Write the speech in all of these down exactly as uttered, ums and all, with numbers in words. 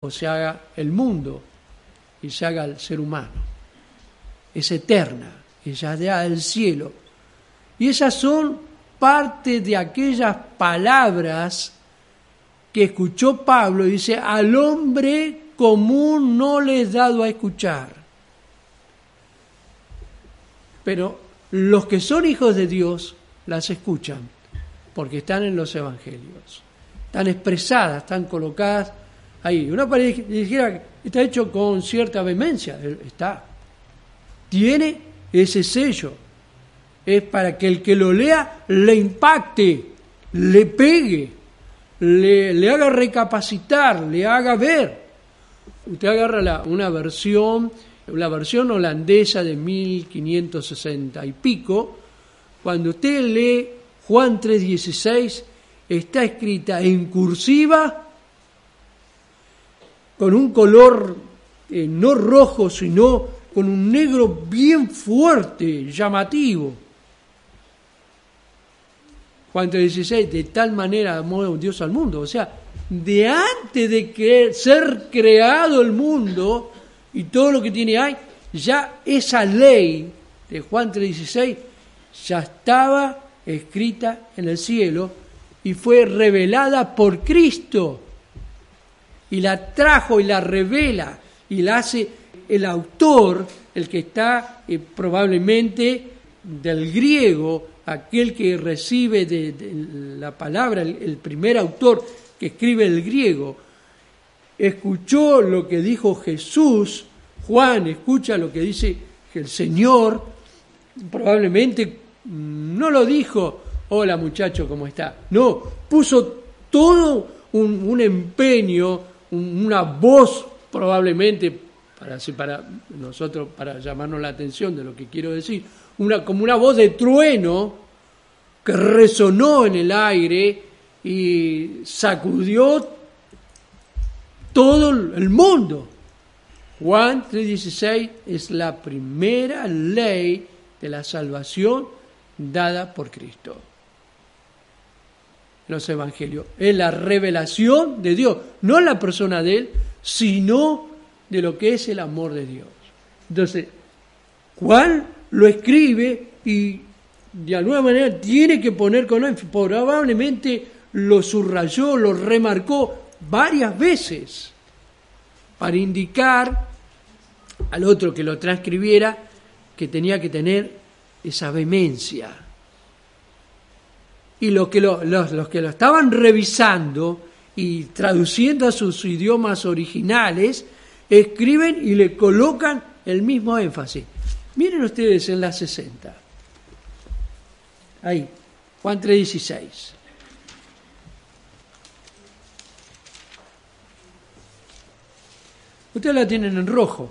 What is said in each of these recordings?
se haga el mundo y se haga el ser humano. Es eterna, ella es del cielo. Y esas son parte de aquellas palabras que escuchó Pablo. Dice, al hombre común no le es dado a escuchar. Pero los que son hijos de Dios las escuchan, porque están en los evangelios. Están expresadas, están colocadas ahí. Una pareja dijera que está hecho con cierta vehemencia. Está. Tiene ese sello. Es para que el que lo lea le impacte, le pegue, le, le haga recapacitar, le haga ver. Usted agarra la, una versión, la versión holandesa de mil quinientos sesenta y pico. Cuando usted lee Juan tres dieciséis, está escrita en cursiva, con un color eh, no rojo, sino con un negro bien fuerte, llamativo. Juan tres dieciséis, de tal manera amó Dios al mundo. O sea, de antes de que ser creado el mundo y todo lo que tiene ahí, ya esa ley de Juan tres dieciséis ya estaba escrita en el cielo y fue revelada por Cristo. Y la trajo y la revela y la hace el autor, el que está eh, probablemente del griego, aquel que recibe de, de la palabra, el, el primer autor que escribe el griego, escuchó lo que dijo Jesús. Juan escucha lo que dice el Señor, probablemente no lo dijo, hola muchacho, ¿cómo está? No, puso todo un, un empeño, un, una voz probablemente, para, para nosotros, para llamarnos la atención de lo que quiero decir, una, como una voz de trueno que resonó en el aire y sacudió todo el mundo. Juan tres dieciséis es la primera ley de la salvación dada por Cristo. Los evangelios es la revelación de Dios, no en la persona de Él, sino de lo que es el amor de Dios. Entonces, Juan lo escribe y de alguna manera tiene que poner con énfasis, probablemente lo subrayó, lo remarcó varias veces para indicar al otro que lo transcribiera que tenía que tener esa vehemencia. Y los que lo, los, los que lo estaban revisando y traduciendo a sus idiomas originales, escriben y le colocan el mismo énfasis. Miren ustedes en la sesenta. Ahí, Juan tres dieciséis. Ustedes la tienen en rojo.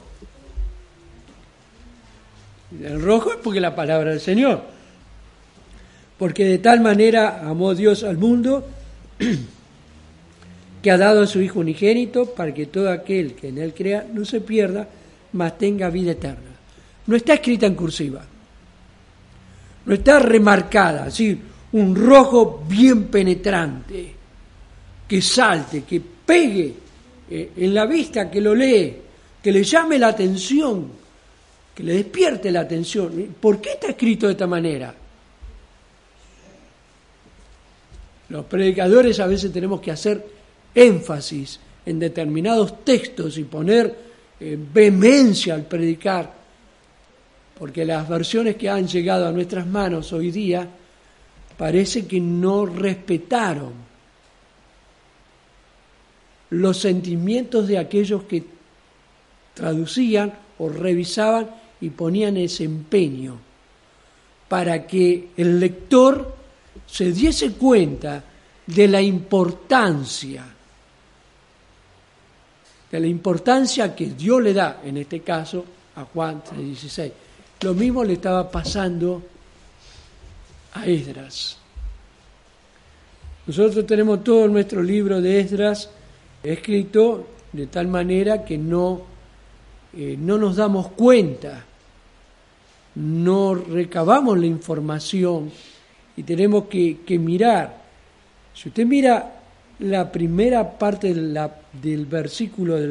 En rojo es porque la palabra del Señor. Porque de tal manera amó Dios al mundo que ha dado a su Hijo unigénito para que todo aquel que en Él crea no se pierda, mas tenga vida eterna. No está escrita en cursiva. No está remarcada, así, un rojo bien penetrante, que salte, que pegue eh, en la vista, que lo lee, que le llame la atención, que le despierte la atención. ¿Por qué está escrito de esta manera? Los predicadores a veces tenemos que hacer énfasis en determinados textos y poner eh, vehemencia al predicar, porque las versiones que han llegado a nuestras manos hoy día parece que no respetaron los sentimientos de aquellos que traducían o revisaban y ponían ese empeño para que el lector se diese cuenta de la importancia, de la importancia que Dios le da, en este caso, a Juan tres dieciséis. Lo mismo le estaba pasando a Esdras. Nosotros tenemos todo nuestro libro de Esdras escrito de tal manera que no, eh, no nos damos cuenta, no recabamos la información y tenemos que, que mirar. Si usted mira la primera parte de la- del versículo del